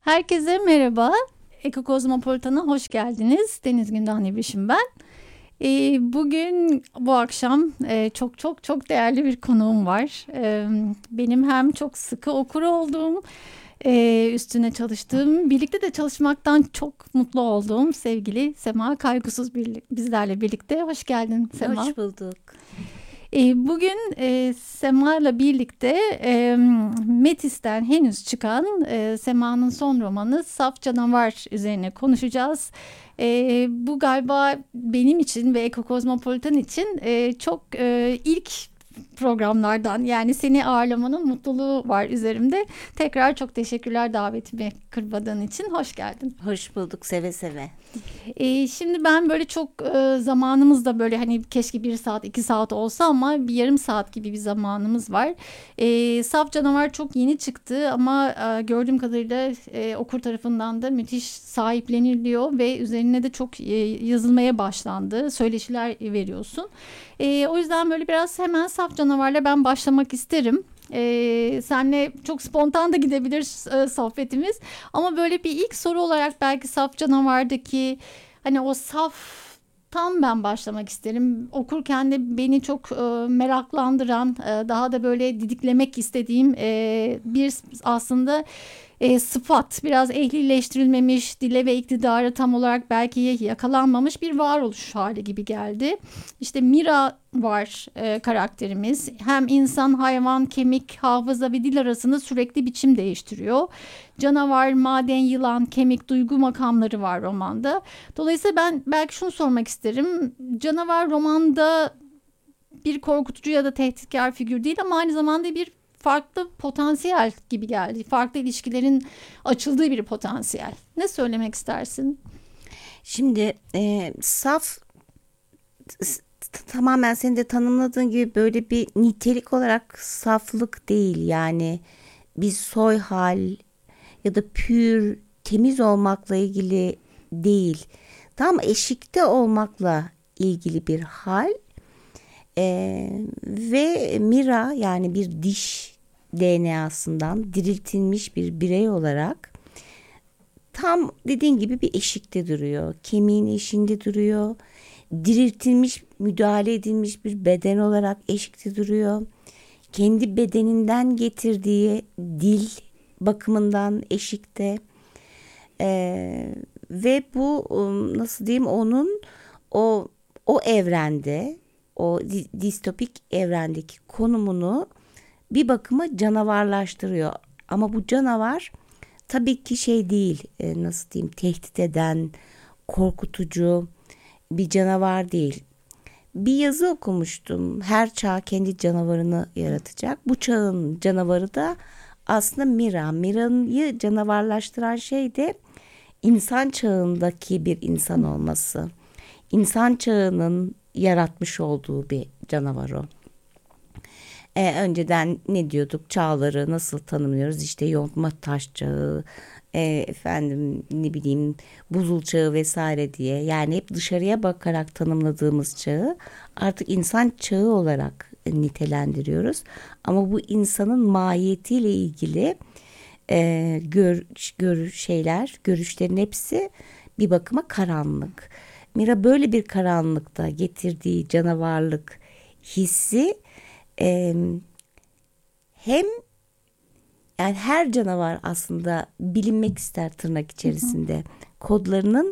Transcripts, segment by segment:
Herkese merhaba. Eko Kozmopolitan'a hoş geldiniz. Deniz Gündoğan İbrişim ben. Bugün bu akşam çok çok çok değerli bir konuğum var. Benim hem çok sıkı okur olduğum, üstüne çalıştığım, birlikte de çalışmaktan çok mutlu olduğum sevgili Sema Kaygusuz bizlerle birlikte. Hoş geldin Sema. Hoş bulduk. Bugün Sema'yla birlikte Metis'ten henüz çıkan Sema'nın son romanı Saf Canavar üzerine konuşacağız. Bu galiba benim için ve Eko Kozmopolitan için çok ilk programlardan, yani seni ağırlamanın mutluluğu var üzerimde. Tekrar çok teşekkürler davetimi kırmadığın için. Hoş geldin. Hoş bulduk, seve seve. Şimdi ben böyle çok zamanımız da böyle hani keşke 1 saat 2 saat olsa ama bir yarım saat gibi bir zamanımız var. Saf Canavar çok yeni çıktı ama gördüğüm kadarıyla okur tarafından da müthiş sahipleniliyor ve üzerine de çok yazılmaya başlandı. Söyleşiler veriyorsun. O yüzden böyle biraz hemen Saf Canavar'la ben başlamak isterim. Senle çok spontan da gidebilir sohbetimiz ama böyle bir ilk soru olarak belki Saf Canavar'daki hani o saftan ben başlamak isterim. Okurken de beni çok meraklandıran, daha da böyle didiklemek istediğim bir aslında sıfat, biraz ehlileştirilmemiş, dile ve iktidara tam olarak belki yakalanmamış bir varoluş hali gibi geldi. İşte Mira var karakterimiz. Hem insan, hayvan, kemik, hafıza ve dil arasında sürekli biçim değiştiriyor. Canavar, maden, yılan, kemik, duygu makamları var romanda. Dolayısıyla ben belki şunu sormak isterim. Canavar romanda bir korkutucu ya da tehditkar figür değil ama aynı zamanda bir farklı potansiyel gibi geldi. Farklı ilişkilerin açıldığı bir potansiyel. Ne söylemek istersin? Şimdi saf tamamen senin de tanımladığın gibi böyle bir nitelik olarak saflık değil, yani bir soy hal ya da pür temiz olmakla ilgili değil. Tam eşikte olmakla ilgili bir hal. Ve Mira, yani bir diş DNA'sından diriltilmiş bir birey olarak tam dediğin gibi bir eşikte duruyor. Kemiğin eşiğinde duruyor. Diriltilmiş, müdahale edilmiş bir beden olarak eşikte duruyor. Kendi bedeninden getirdiği dil bakımından eşikte. Ve bu nasıl diyeyim, onun o evrende, o distopik evrendeki konumunu bir bakıma canavarlaştırıyor. Ama bu canavar tabii ki şey değil, nasıl diyeyim, tehdit eden, korkutucu bir canavar değil. Bir yazı okumuştum. Her çağ kendi canavarını yaratacak. Bu çağın canavarı da aslında Mira. Mira'yı canavarlaştıran şey de insan çağındaki bir insan olması. İnsan çağının yaratmış olduğu bir canavar o. Önceden ne diyorduk? Çağları nasıl tanımlıyoruz? İşte yontma taş çağı, efendim ne bileyim buzul çağı vesaire diye. Yani hep dışarıya bakarak tanımladığımız çağı artık insan çağı olarak nitelendiriyoruz. Ama bu insanın mahiyetiyle ilgili görüşlerin hepsi bir bakıma karanlık. Mira böyle bir karanlıkta getirdiği canavarlık hissi, hem yani her canavar aslında bilinmek ister tırnak içerisinde. Kodlarının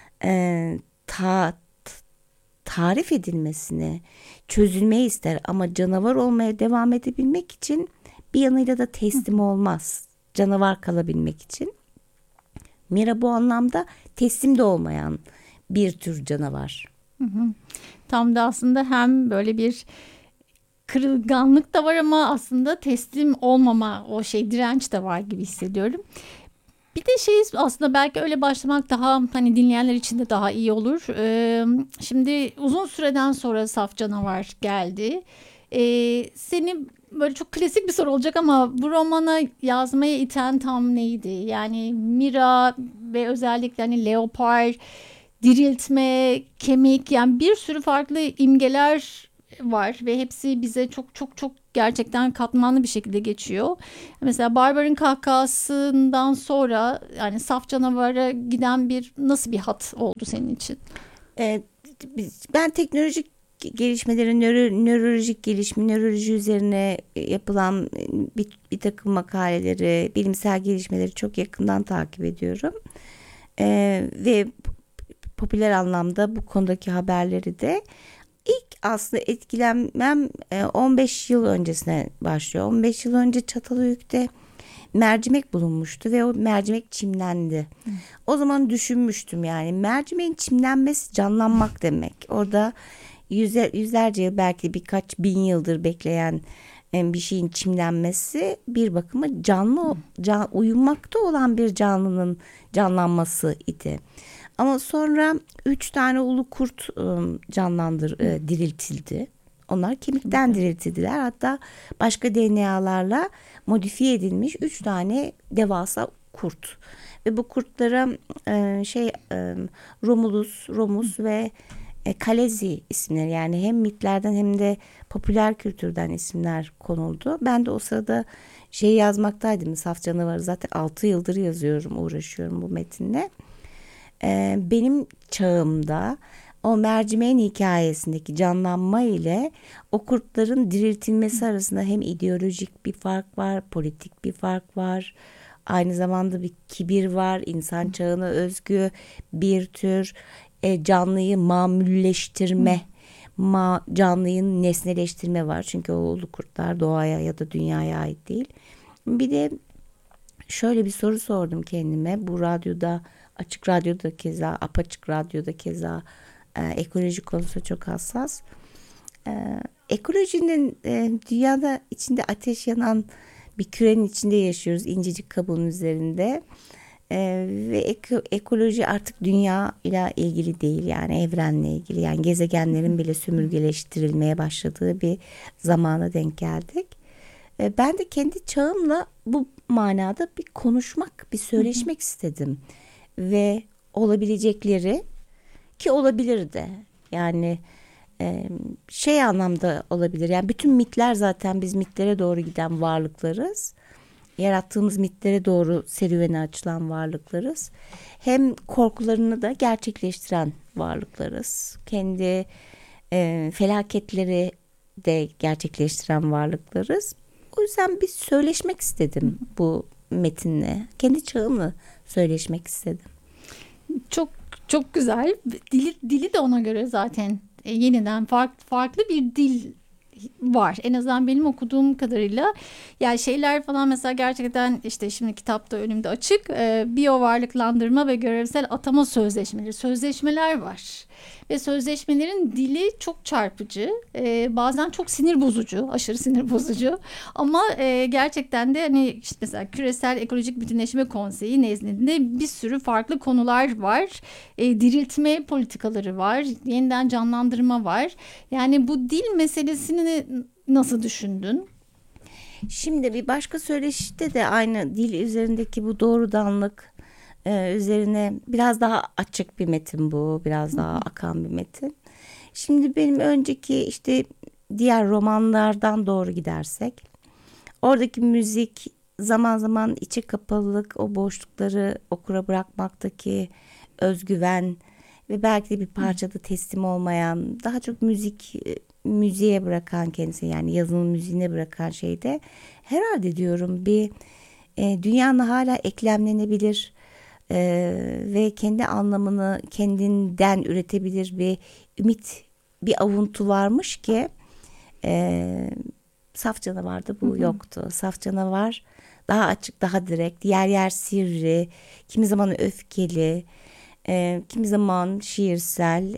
tarif edilmesini, çözülmeyi ister ama canavar olmaya devam edebilmek için bir yanıyla da teslim olmaz. Canavar kalabilmek için. Mira bu anlamda teslim de olmayan bir tür canavar. Tam da aslında hem böyle bir kırılganlık da var ama aslında teslim olmama, o direnç de var gibi hissediyorum. Bir de aslında belki öyle başlamak daha hani dinleyenler için de daha iyi olur. Şimdi uzun süreden sonra Saf Canavar geldi. Seni böyle çok klasik bir soru olacak ama bu romanı yazmaya iten tam neydi? Yani Mira ve özellikle hani leopar, diriltme, kemik, yani bir sürü farklı imgeler var ve hepsi bize çok çok çok gerçekten katmanlı bir şekilde geçiyor. Mesela Barbar'ın kahkahasından sonra yani Saf Canavar'a giden nasıl bir hat oldu senin için? E, Ben teknolojik gelişmeleri, nörolojik gelişme, nöroloji üzerine yapılan bir takım makaleleri, bilimsel gelişmeleri çok yakından takip ediyorum. Ve popüler anlamda bu konudaki haberleri de ilk aslında etkilenmem 15 yıl öncesine başlıyor. 15 yıl önce Çatalhöyük'te mercimek bulunmuştu ve o mercimek çimlendi. O zaman düşünmüştüm, yani mercimeğin çimlenmesi canlanmak demek. Orada yüzlerce yıl, belki birkaç bin yıldır bekleyen bir şeyin çimlenmesi bir bakıma uyumakta olan bir canlının canlanması idi. Ama sonra 3 tane ulu kurt diriltildi. Onlar kemikten diriltildiler. Hatta başka DNA'larla modifiye edilmiş 3 tane devasa kurt. Ve bu kurtlara Romulus, Remus ve Kalezi isimleri, yani hem mitlerden hem de popüler kültürden isimler konuldu. Ben de o sırada yazmaktaydım. Saf Canavarı zaten 6 yıldır yazıyorum, uğraşıyorum bu metinle. Benim çağımda o mercimeğin hikayesindeki canlanma ile o kurtların diriltilmesi arasında hem ideolojik bir fark var, politik bir fark var. Aynı zamanda bir kibir var, insan çağına özgü bir tür canlıyı mamülleştirme, canlıyı nesneleştirme var. Çünkü o ulu kurtlar doğaya ya da dünyaya ait değil. Bir de şöyle bir soru sordum kendime. Bu radyoda, açık radyoda keza, apaçık radyoda keza ekoloji konusu çok hassas. Ekolojinin dünyada içinde ateş yanan bir kürenin içinde yaşıyoruz, incecik kabuğun üzerinde. Ve ekoloji artık dünya ile ilgili değil, yani evrenle ilgili, yani gezegenlerin bile sömürgeleştirilmeye başladığı bir zamana denk geldik. Ben de kendi çağımla bu manada bir konuşmak, bir söyleşmek istedim ve olabilecekleri, ki olabilir de, yani anlamda olabilir, yani bütün mitler, zaten biz mitlere doğru giden varlıklarız. Yarattığımız mitlere doğru serüvene açılan varlıklarız. Hem korkularını da gerçekleştiren varlıklarız. Kendi felaketleri de gerçekleştiren varlıklarız. O yüzden bir söyleşmek istedim bu metinle. Kendi çağımla söyleşmek istedim. Çok çok güzel. Dili de ona göre zaten yeniden farklı bir dil var. En azından benim okuduğum kadarıyla. Yani şeyler falan mesela gerçekten işte şimdi kitapta önümde açık. Biyo varlıklandırma ve görevsel atama sözleşmeler var. Ve sözleşmelerin dili çok çarpıcı. Bazen çok sinir bozucu, aşırı sinir bozucu. Ama gerçekten de hani işte mesela Küresel Ekolojik Bütünleşme Konseyi nezdinde bir sürü farklı konular var. Diriltme politikaları var. Yeniden canlandırma var. Yani bu dil meselesini nasıl düşündün? Şimdi bir başka söyleşide de aynı dil üzerindeki bu doğrudanlık üzerine biraz daha açık bir metin bu. Biraz daha akan bir metin. Şimdi benim önceki işte diğer romanlardan doğru gidersek, oradaki müzik zaman zaman içe kapalılık, o boşlukları okura bırakmaktaki özgüven ve belki de bir parçada teslim olmayan, daha çok müziğe bırakan kendisi, yani yazının müziğine bırakan şeyde herhalde diyorum bir dünyanın hala eklemlenebilir ve kendi anlamını kendinden üretebilir bir ümit, bir avuntu varmış ki Saf Canavar'da bu yoktu. Saf Canavar daha açık, daha direkt, yer yer sivri, kimi zaman öfkeli, kimi zaman şiirsel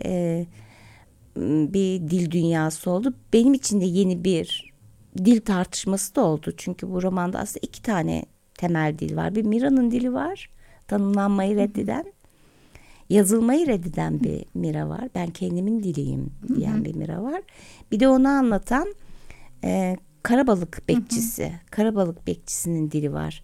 bir dil dünyası oldu. Benim için de yeni bir dil tartışması da oldu. Çünkü bu romanda aslında 2 tane temel dil var. Bir Mira'nın dili var, tanımlanmayı reddeden, yazılmayı reddeden bir Mira var. Ben kendimin diliyim diyen bir Mira var. Bir de onu anlatan Karabalık bekçisi. Karabalık bekçisinin dili var.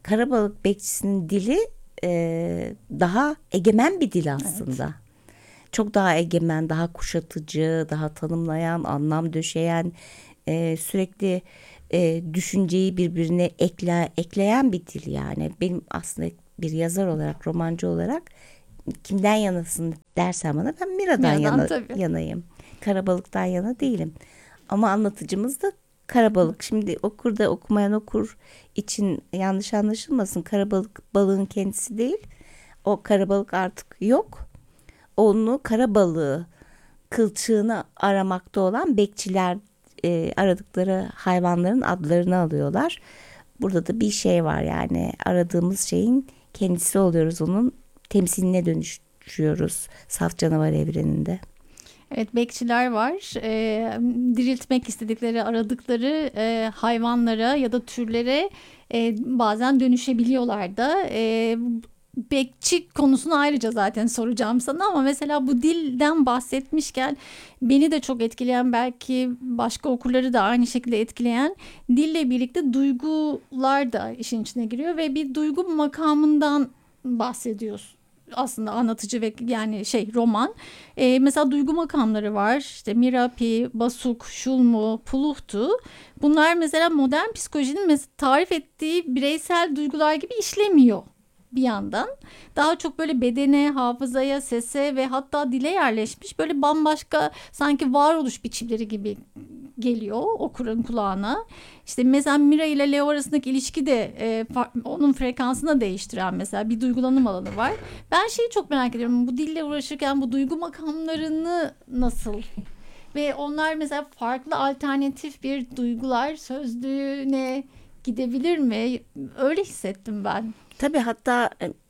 Karabalık bekçisinin dili daha egemen bir dil aslında. Evet. çok daha egemen, daha kuşatıcı, daha tanımlayan, anlam döşeyen, sürekli düşünceyi birbirine ekleyen bir dil yani. Benim aslında bir yazar olarak, romancı olarak kimden yanasın dersen bana, ben Mira'dan Miradan tabii. yanayım. Karabalık'tan yana değilim. Ama anlatıcımız da Karabalık. Şimdi okumayan okur için yanlış anlaşılmasın. Karabalık balığın kendisi değil. O karabalık artık yok. Onu karabalığı kılçığını aramakta olan bekçiler aradıkları hayvanların adlarını alıyorlar. Burada da bir şey var, yani aradığımız şeyin kendisi oluyoruz, onun temsiline dönüşüyoruz saf canavar evreninde. Evet, bekçiler var. Diriltmek istedikleri, aradıkları hayvanlara ya da türlere bazen dönüşebiliyorlar da. Bekçi konusunu ayrıca zaten soracağım sana, ama mesela bu dilden bahsetmişken beni de çok etkileyen, belki başka okurları da aynı şekilde etkileyen, dille birlikte duygular da işin içine giriyor ve bir duygu makamından bahsediyorsun. Aslında anlatıcı ve yani roman. Mesela duygu makamları var. İşte Mirapi, Basuk, Şulmu, Puluhtu. Bunlar mesela modern psikolojinin tarif ettiği bireysel duygular gibi işlemiyor bir yandan. Daha çok böyle bedene, hafızaya, sese ve hatta dile yerleşmiş böyle bambaşka, sanki varoluş biçimleri gibi geliyor okurun kulağına. İşte mesela Mira ile Leo arasındaki ilişki de onun frekansını değiştiren mesela bir duygulanım alanı var. Ben şeyi çok merak ediyorum. Bu dille uğraşırken bu duygu makamlarını nasıl, ve onlar mesela farklı alternatif bir duygular sözlüğüne gidebilir mi? Öyle hissettim ben. Tabii, hatta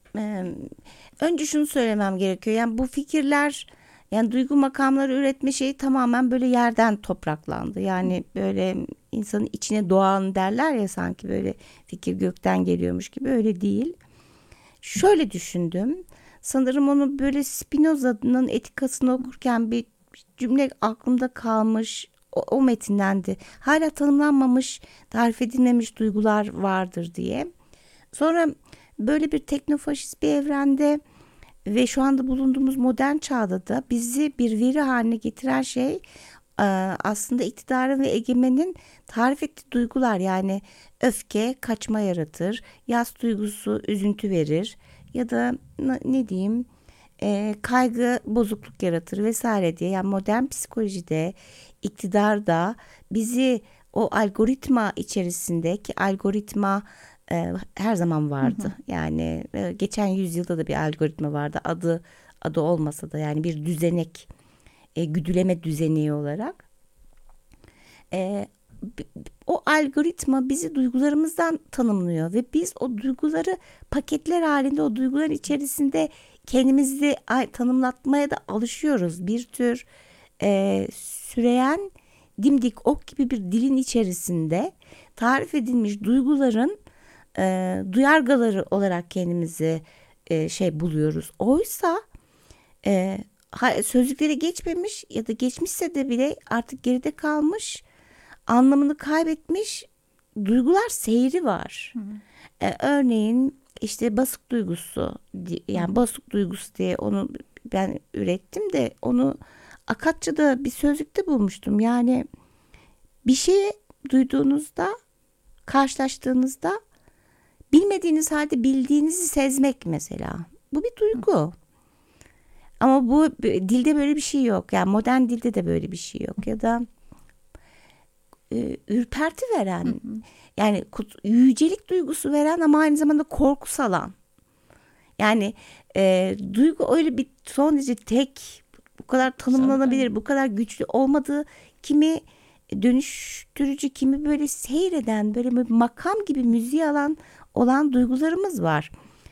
önce şunu söylemem gerekiyor. Yani bu fikirler, yani duygu makamları üretme şeyi tamamen böyle yerden topraklandı. Yani böyle insanın içine doğan derler ya, sanki böyle fikir gökten geliyormuş gibi, öyle değil. Şöyle düşündüm. Sanırım onu böyle Spinoza'nın Etikasını okurken bir cümle aklımda kalmış. O metindendi. Hala tanımlanmamış, tarif edilmemiş duygular vardır diye. Sonra böyle bir teknofaşist bir evrende ve şu anda bulunduğumuz modern çağda da bizi bir veri haline getiren şey aslında iktidarın ve egemenin tarif ettiği duygular. Yani öfke kaçma yaratır, yas duygusu üzüntü verir ya da ne diyeyim, kaygı bozukluk yaratır vesaire diye. Yani modern psikolojide, iktidarda bizi o algoritma içerisinde, ki algoritma her zaman vardı. Yani geçen yüzyılda da bir algoritma vardı. Adı olmasa da, yani bir düzenek, güdüleme düzeneği olarak. E, O algoritma bizi duygularımızdan tanımlıyor ve biz o duyguları paketler halinde, o duyguların içerisinde kendimizi tanımlatmaya da alışıyoruz. Bir tür süreyen dimdik ok gibi bir dilin içerisinde tarif edilmiş duyguların duyargaları olarak kendimizi buluyoruz. Oysa sözlükleri geçmemiş ya da geçmişse de bile artık geride kalmış, anlamını kaybetmiş duygular seyri var. Örneğin işte basık duygusu, yani basık duygusu diye onu ben ürettim de onu Akatçı'da bir sözlükte bulmuştum. Yani bir şeyi duyduğunuzda, karşılaştığınızda bilmediğiniz halde bildiğinizi sezmek mesela. Bu bir duygu. Ama bu dilde böyle bir şey yok. Yani modern dilde de böyle bir şey yok. Ya da ürperti veren, yani yücelik duygusu veren ama aynı zamanda korku salan. Yani duygu öyle bir son derece tek, bu kadar tanımlanabilir, bu kadar güçlü olmadığı, kimi dönüştürücü, kimi böyle seyreden, böyle bir makam gibi müziği olan duygularımız var.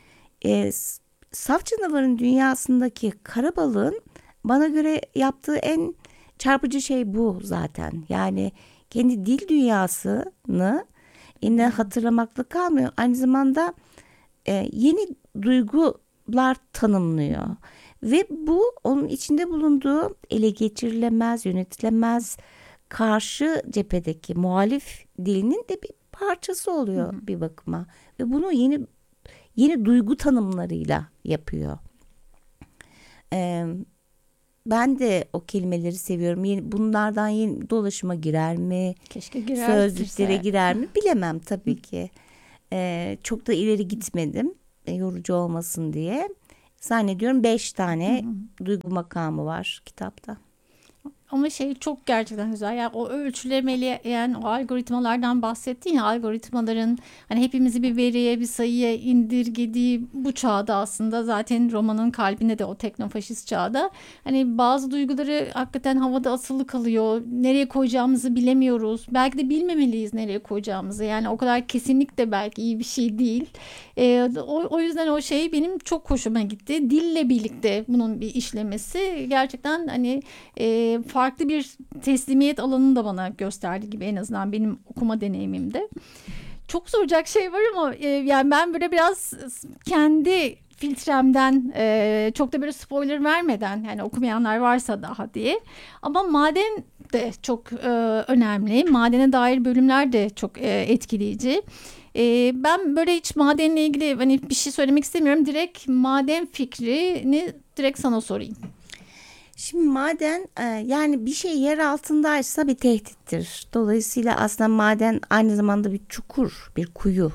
Saf canavarın dünyasındaki karabalığın bana göre yaptığı en çarpıcı şey bu zaten. Yani kendi dil dünyasını yine hatırlamakla kalmıyor. Aynı zamanda yeni duygular tanımlıyor. Ve bu onun içinde bulunduğu ele geçirilemez, yönetilemez karşı cephedeki muhalif dilinin de bir parçası oluyor bir bakıma. Ve bunu yeni duygu tanımlarıyla yapıyor. ben de o kelimeleri seviyorum. Bunlardan yeni dolaşıma girer mi? Keşke girer Sözlüklere girse. girer mi? Bilemem tabii ki. Çok da ileri gitmedim. Yorucu olmasın diye. Zannediyorum 5 tane duygu makamı var kitapta. Ama şey çok gerçekten güzel. Yani o ölçülemeli, yani o algoritmalardan bahsettin ya, algoritmaların hani hepimizi bir veriye, bir sayıya indirgediği bu çağda, aslında zaten romanın kalbinde de o teknofaşist çağda. Hani bazı duyguları hakikaten havada asılı kalıyor. Nereye koyacağımızı bilemiyoruz. Belki de bilmemeliyiz nereye koyacağımızı. Yani o kadar kesinlik de belki iyi bir şey değil. O yüzden o şey benim çok hoşuma gitti. Dille birlikte bunun bir işlemesi gerçekten hani farklı bir teslimiyet alanını da bana gösterdi gibi, en azından benim okuma deneyimimde. Çok soracak şey var ama yani ben böyle biraz kendi filtremden, çok da böyle spoiler vermeden, yani okumayanlar varsa daha diye. Ama maden de çok önemli. Madene dair bölümler de çok etkileyici. Ben böyle hiç madenle ilgili hani bir şey söylemek istemiyorum. Direkt maden fikrini direkt sana sorayım. Şimdi maden yani bir şey yer altındaysa bir tehdittir. Dolayısıyla aslında maden aynı zamanda bir çukur, bir kuyu.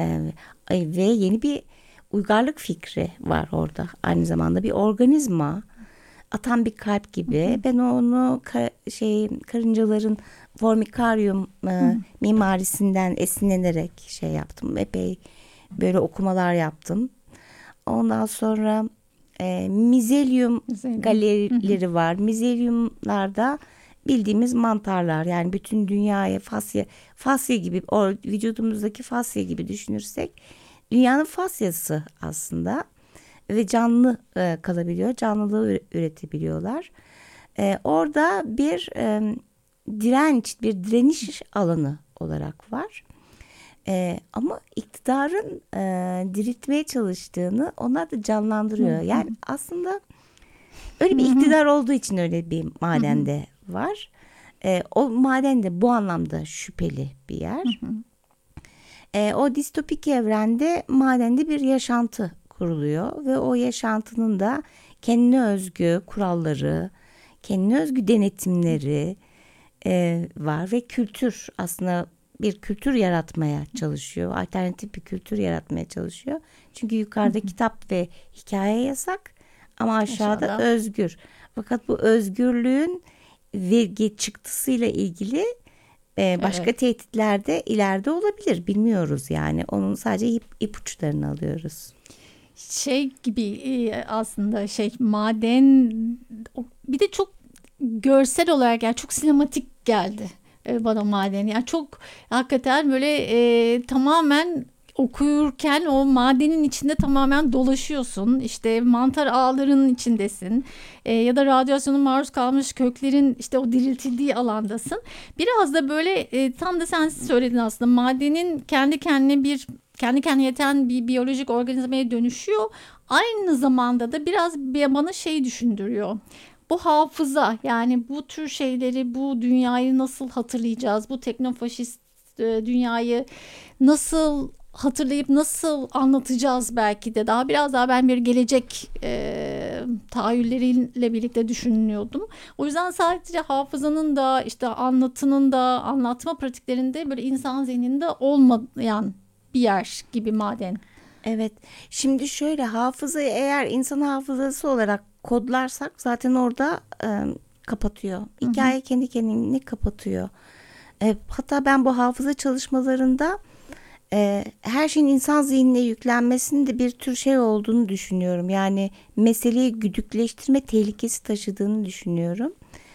Ve yeni bir uygarlık fikri var orada. Aynı zamanda bir organizma, atan bir kalp gibi. Ben onu karıncaların formikaryum mimarisinden esinlenerek şey yaptım. Epey böyle okumalar yaptım. Ondan sonra mizelyum galerileri var. Mizelyumlarda bildiğimiz mantarlar, yani bütün dünyaya fasya gibi, vücudumuzdaki fasya gibi düşünürsek dünyanın fasyası aslında ve canlı kalabiliyor, canlılığı üretebiliyorlar. Orada bir bir direniş alanı olarak var. Ama iktidarın diriltmeye çalıştığını onlar da canlandırıyor. Yani aslında öyle bir iktidar olduğu için öyle bir madende var. O maden de bu anlamda şüpheli bir yer. O distopik evrende madende bir yaşantı kuruluyor ve o yaşantının da kendine özgü kuralları, kendine özgü denetimleri var ve kültür, aslında bir kültür yaratmaya çalışıyor. Alternatif bir kültür yaratmaya çalışıyor. Çünkü yukarıda kitap ve hikaye yasak ama aşağıda özgür. Fakat bu özgürlüğün vergi çıktısıyla ilgili başka tehditler de ileride olabilir. Bilmiyoruz yani. Onun sadece ipuçlarını alıyoruz. Şey gibi aslında maden bir de çok görsel olarak, yani çok sinematik geldi bana maden. Yani çok hakikaten böyle tamamen okuyurken o madenin içinde tamamen dolaşıyorsun. İşte mantar ağlarının içindesin. Ya da radyasyona maruz kalmış köklerin işte o diriltildiği alandasın. Biraz da böyle tam da sen söyledin aslında, madenin kendi kendine yeten bir biyolojik organizmaya dönüşüyor. Aynı zamanda da biraz bana düşündürüyor. Bu hafıza, yani bu tür şeyleri, bu dünyayı nasıl hatırlayacağız? Bu teknofaşist dünyayı nasıl hatırlayıp nasıl anlatacağız, belki de biraz daha ben bir gelecek tahayyülleriyle birlikte düşünüyordum. O yüzden sadece hafızanın da işte anlatının da anlatma pratiklerinde böyle insan zihninde olmayan bir yer gibi maden. Evet. Şimdi şöyle, hafızayı eğer insan hafızası olarak kodlarsak zaten orada kapatıyor. Hikaye kendi kendini kapatıyor. Hatta ben bu hafıza çalışmalarında her şeyin insan zihnine yüklenmesinin de bir tür şey olduğunu düşünüyorum. Yani meseleyi güdükleştirme tehlikesi taşıdığını düşünüyorum.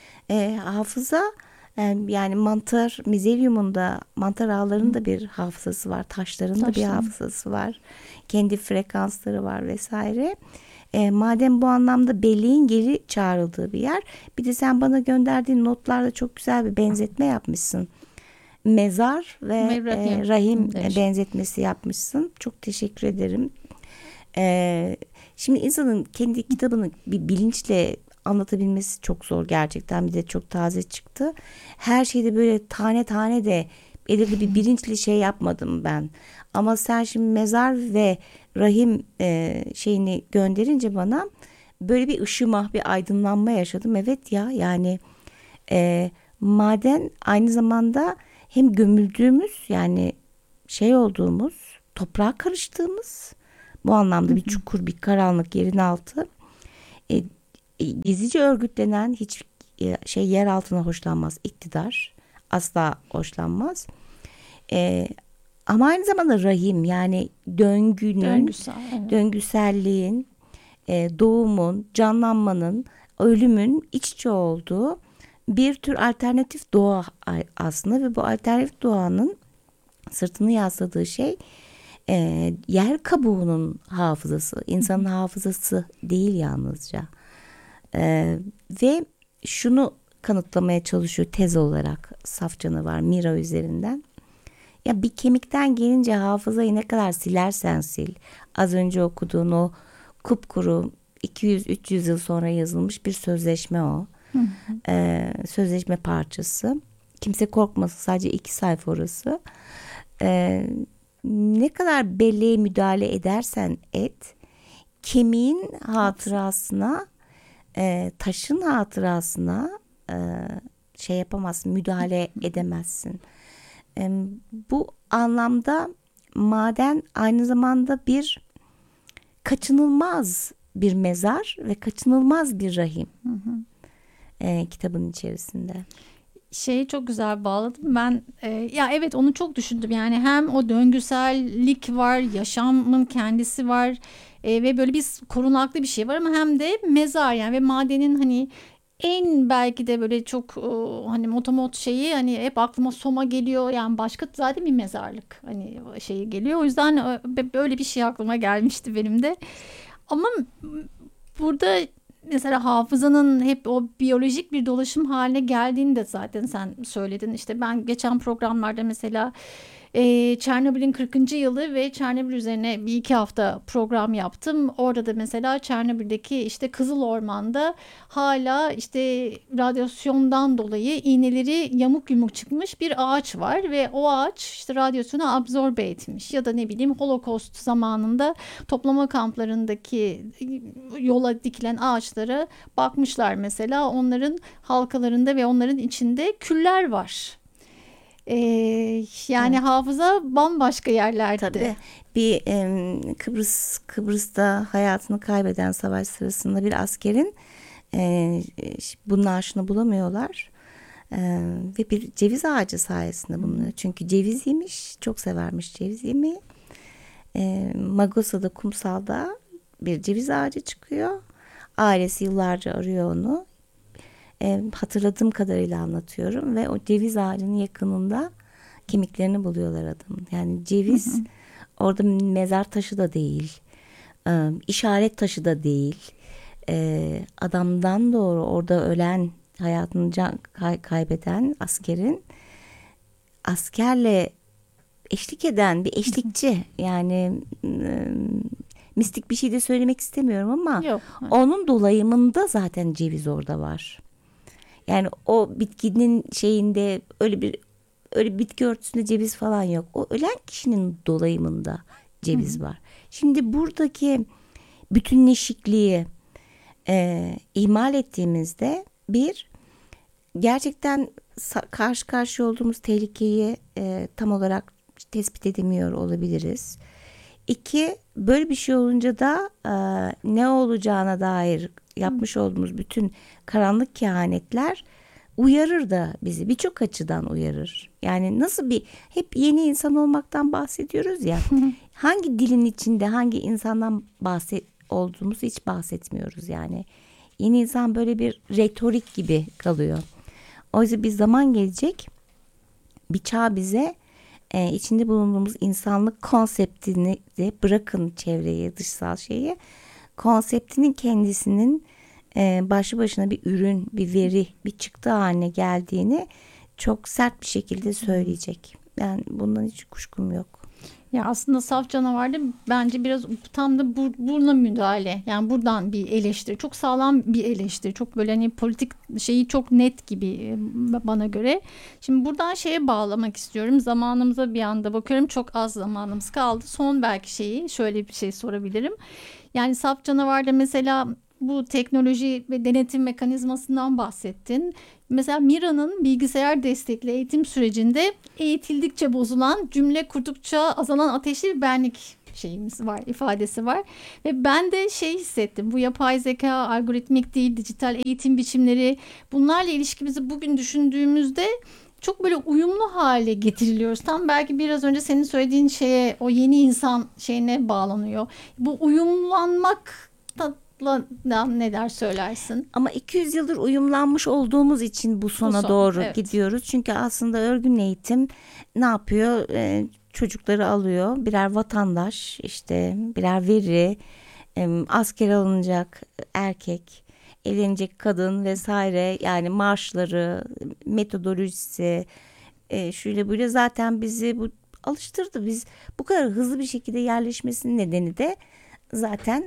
Hafıza yani mizelyumun da, mantar ağlarının da bir hafızası var. Taşların da bir hafızası var. Kendi frekansları var vesaire. Madem bu anlamda belleğin geri çağrıldığı bir yer. Bir de sen bana gönderdiğin notlarda çok güzel bir benzetme yapmışsın. Mezar ve rahim benzetmesi yapmışsın. Çok teşekkür ederim. Şimdi insanın kendi kitabını bir bilinçle anlatabilmesi çok zor gerçekten. Bir de çok taze çıktı. Her şeyde böyle tane tane de belirli bir bilinçli şey yapmadım ben. Ama sen şimdi mezar ve rahim şeyini gönderince bana böyle bir ışıma, bir aydınlanma yaşadım. Evet ya, yani maden aynı zamanda hem gömüldüğümüz, yani şey olduğumuz, toprağa karıştığımız, bu anlamda bir çukur, bir karanlık, yerin altı. E, Gizlice örgütlenen, hiç şey, yer altına hoşlanmaz iktidar. Asla hoşlanmaz. E, Ama aynı zamanda rahim, yani döngünün, Döngüsel. Evet. döngüselliğin, doğumun, canlanmanın, ölümün iç içe olduğu bir tür alternatif doğa aslında. Ve bu alternatif doğanın sırtını yasladığı şey yer kabuğunun hafızası, insanın hafızası değil yalnızca. Ve şunu kanıtlamaya çalışıyor tez olarak saf canavar Mira üzerinden. Ya bir kemikten gelince hafızayı ne kadar silersen sil. Az önce okuduğun o kupkuru 200-300 yıl sonra yazılmış bir sözleşme o. Sözleşme parçası. Kimse korkmasın, sadece 2 sayfa orası. Ne kadar belleğe müdahale edersen et, kemiğin hatırasına, taşın hatırasına şey yapamazsın, müdahale edemezsin. Bu anlamda maden aynı zamanda bir kaçınılmaz bir mezar ve kaçınılmaz bir rahim. Kitabın içerisinde. Şeyi çok güzel bağladım ben, ya evet, onu çok düşündüm. Yani hem o döngüsellik var, yaşamın kendisi var, ve böyle bir korunaklı bir şey var, ama hem de mezar yani. Ve madenin hani en belki de böyle çok hani motomot şeyi, hani hep aklıma Soma geliyor, yani başka zaten bir mezarlık hani şeyi geliyor. O yüzden böyle bir şey aklıma gelmişti benim de. Ama burada mesela hafızanın hep o biyolojik bir dolaşım haline geldiğini de zaten sen söyledin. İşte ben geçen programlarda mesela Çernobil'in 40. yılı ve Çernobil üzerine bir iki hafta program yaptım. Orada da mesela Çernobil'deki işte Kızıl Orman'da hala işte radyasyondan dolayı iğneleri yamuk yumuk çıkmış bir ağaç var ve o ağaç işte radyasyonu absorbe etmiş. Ya da ne bileyim, Holocaust zamanında toplama kamplarındaki yola dikilen ağaçlara bakmışlar mesela, onların halkalarında ve onların içinde küller var. Yani Evet. hafıza bambaşka yerlerde. Tabii bir Kıbrıs'ta hayatını kaybeden savaş sırasında bir askerin bunun aşını bulamıyorlar. Ve bir ceviz ağacı sayesinde bulunuyor. Çünkü ceviz yemiş, çok severmiş ceviz yemeği. Magosa'da, kumsalda bir ceviz ağacı çıkıyor. Ailesi yıllarca arıyor onu. Hatırladığım kadarıyla anlatıyorum ve o ceviz ağacının yakınında kemiklerini buluyorlar adamın. Yani ceviz orada mezar taşı da değil, işaret taşı da değil. Adamdan doğru orada ölen, hayatını kaybeden askerin askerle eşlik eden bir eşlikçi. Yani mistik bir şey de söylemek istemiyorum ama Yok. onun dolayımında zaten ceviz orada var. Yani o bitkinin şeyinde öyle bir bitki örtüsünde ceviz falan yok. O ölen kişinin dolayımında ceviz var. Şimdi buradaki bütünleşikliği ihmal ettiğimizde bir, gerçekten karşı karşıya olduğumuz tehlikeyi tam olarak tespit edemiyor olabiliriz. İki, böyle bir şey olunca da ne olacağına dair yapmış olduğumuz bütün karanlık kehanetler uyarır da bizi, birçok açıdan uyarır. Yani nasıl hep yeni insan olmaktan bahsediyoruz ya. Hangi dilin içinde hangi insandan olduğumuzu hiç bahsetmiyoruz yani. Yeni insan böyle bir retorik gibi kalıyor. Oysa bir zaman gelecek, bir çağ bize içinde bulunduğumuz insanlık konseptini de, bırakın çevreyi, dışsal şeyi, konseptinin kendisinin başlı başına bir ürün, bir veri, bir çıktı haline geldiğini çok sert bir şekilde söyleyecek. Yani bundan hiç kuşkum yok. Ya aslında Saf Canavar'da bence biraz tam da buruna müdahale. Yani buradan bir eleştiri. Çok sağlam bir eleştiri. Çok böyle hani politik şeyi çok net gibi bana göre. Şimdi buradan şeye bağlamak istiyorum. Zamanımıza bir anda bakıyorum. Çok az zamanımız kaldı. Son belki şöyle bir şey sorabilirim. Yani Saf Canavar'da mesela bu teknoloji ve denetim mekanizmasından bahsettin. Mesela Mira'nın bilgisayar destekli eğitim sürecinde eğitildikçe bozulan, cümle kurdukça azalan ateşli bir benlik şeyimiz var, ifadesi var. Ve ben de şey hissettim. Bu yapay zeka, algoritmik değil, dijital eğitim biçimleri, bunlarla ilişkimizi bugün düşündüğümüzde çok böyle uyumlu hale getiriliyoruz. Tam belki biraz önce senin söylediğin şeye, o yeni insan şeyine bağlanıyor. Bu uyumlanmakla neler söylersin? Ama 200 yıldır uyumlanmış olduğumuz için bu sona doğru gidiyoruz. Çünkü aslında örgün eğitim ne yapıyor? Çocukları alıyor, birer vatandaş, işte birer veri, askere alınacak erkek, evlenecek kadın vesaire, yani marşları, metodolojisi, şöyle böyle zaten bizi bu alıştırdı. Biz bu kadar hızlı bir şekilde yerleşmesinin nedeni de zaten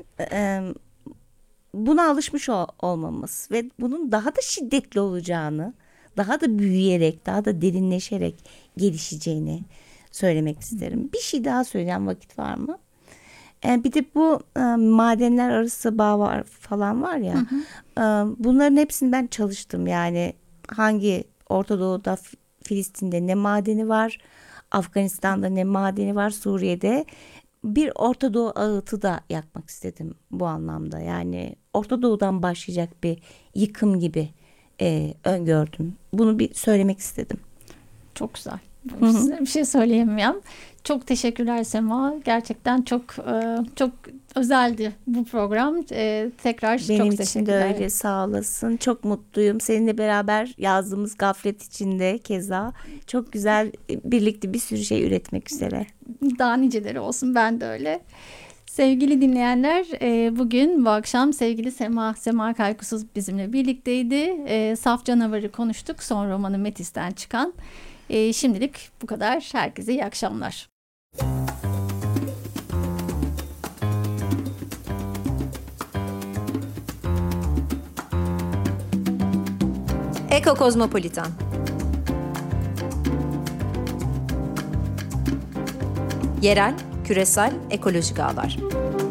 buna alışmış olmamız ve bunun daha da şiddetli olacağını, daha da büyüyerek, daha da derinleşerek gelişeceğini söylemek isterim. Bir şey daha söyleyeceğim, vakit var mı? Bir de bu madenler arası bağ var falan var ya. Bunların hepsini ben çalıştım. Yani hangi Orta Doğu'da, Filistin'de ne madeni var, Afganistan'da ne madeni var, Suriye'de. Bir Orta Doğu ağıtı da yakmak istedim bu anlamda. Yani Orta Doğu'dan başlayacak bir yıkım gibi öngördüm. Bunu bir söylemek istedim. Çok güzel. Size bir şey söyleyemeyeceğim. Çok teşekkürler Sema. Gerçekten çok özeldi bu program. Tekrar çok teşekkürler. Benim için de öyle, sağ olasın. Çok mutluyum. Seninle beraber yazdığımız Gaflet içinde keza çok güzel birlikte bir sürü şey üretmek üzere. Daha niceleri olsun, ben de öyle. Sevgili dinleyenler, bugün bu akşam sevgili Sema Kaykusuz bizimle birlikteydi. Saf Canavarı konuştuk. Son romanı Metis'ten çıkan. Şimdilik bu kadar. Herkese iyi akşamlar. Eko Kozmopolitan. Yerel, küresel, ekolojik ağlar.